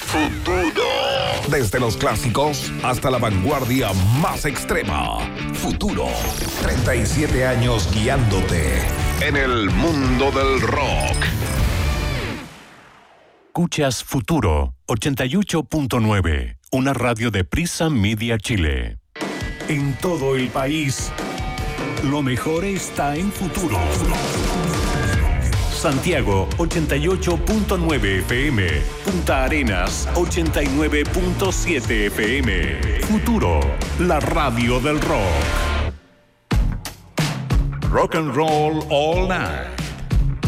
Futuro. Desde los clásicos hasta la vanguardia más extrema. Futuro. 37 años guiándote en el mundo del rock. Escuchas Futuro 88.9, una radio de Prisa Media Chile. En todo el país, lo mejor está en Futuro. Santiago 88.9 FM, Punta Arenas 89.7 FM. Futuro, la radio del rock. Rock and roll all night.